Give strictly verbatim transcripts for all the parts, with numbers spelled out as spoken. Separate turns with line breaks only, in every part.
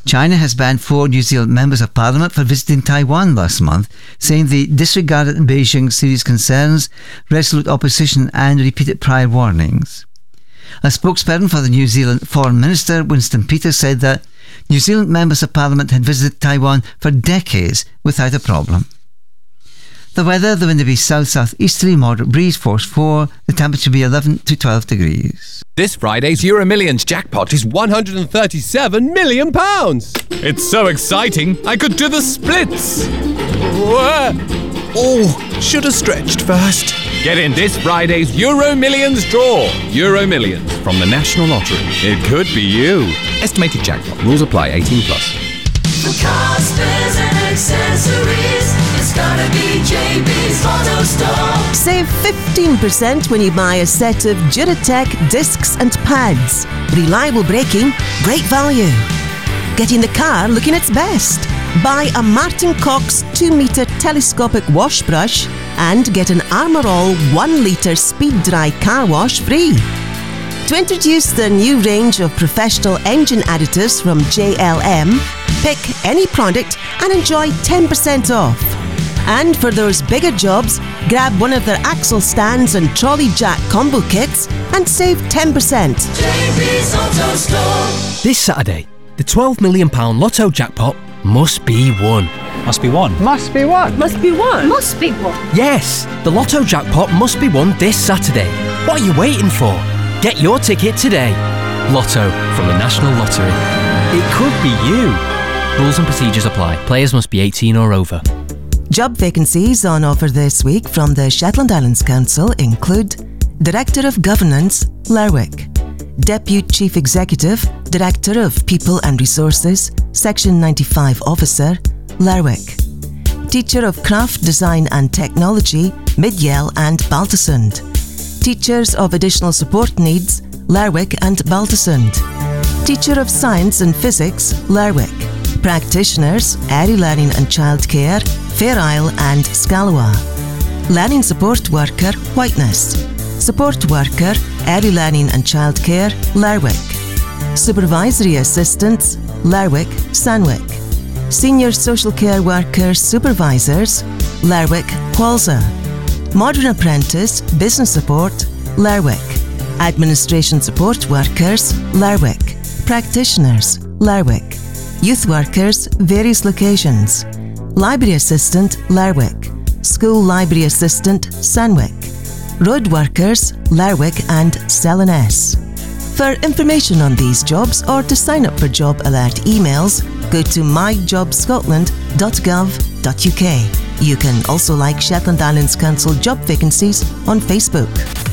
China has banned four New Zealand members of parliament for visiting Taiwan last month, saying they disregarded Beijing's serious concerns, resolute opposition and repeated prior warnings. A spokesperson for the New Zealand Foreign Minister, Winston Peters, said that New Zealand members of parliament had visited Taiwan for decades without a problem. The weather, the wind will be south-southeasterly, moderate breeze, force four. The temperature will be eleven to twelve degrees.
This Friday's Euro Millions jackpot is one hundred thirty-seven million pounds. It's so exciting, I could do the splits. Whoa.
Oh, should have stretched first.
Get in this Friday's Euro Millions draw. Euro Millions from the National Lottery. It could be you. Estimated jackpot. Rules apply. eighteen plus.
For cars, spares and accessories, it's gotta be J B's Auto Store.
Save fifteen percent when you buy a set of Duratec discs and pads. Reliable braking, great value. Getting the car looking its best. Buy a Martin Cox two metre telescopic wash brush and get an Armour All one litre speed dry car wash free. To introduce the new range of professional engine additives from J L M, pick any product and enjoy ten percent off. And for those bigger jobs, grab one of their axle stands and trolley jack combo kits and save ten percent.
J B's Auto Store.
This Saturday, the twelve million pounds Lotto jackpot must be won.
Must be won.
Must be won.
Must be won. Must be won.
Yes, the Lotto jackpot must be won this Saturday. What are you waiting for? Get your ticket today. Lotto from the National Lottery. It could be you. Rules and procedures apply. Players must be eighteen or over.
Job vacancies on offer this week from the Shetland Islands Council include Director of Governance, Lerwick; Deputy Chief Executive, Director of People and Resources, Section ninety-five Officer, Lerwick; Teacher of Craft, Design and Technology, Midyell and Baltusund; Teachers of Additional Support Needs, Lerwick and Baltusund; Teacher of Science and Physics, Lerwick; Practitioners, Early Learning and Childcare, Fair Isle and Scalawa; Learning Support Worker, Whiteness; Support Worker, Early Learning and Childcare, Lerwick; Supervisory Assistants, Lerwick, Sandwick; Senior Social Care Workers Supervisors, Lerwick, Qualza; Modern Apprentice, Business Support, Lerwick; Administration Support Workers, Lerwick; Practitioners, Lerwick; Youth Workers, various locations; Library Assistant, Lerwick; School Library Assistant, Sandwick; Road Workers, Lerwick and Selenes. For information on these jobs or to sign up for job alert emails, go to my job scotland dot gov dot U K. You can also like Shetland Islands Council job vacancies on Facebook.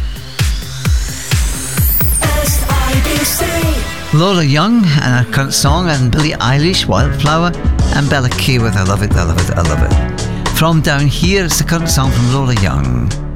S I B C.
Lola Young and her current song, and Billie Eilish, Wildflower, and Bella Kay with I Love It, I Love It, I Love It. From Down Here, it's the current song from Lola Young.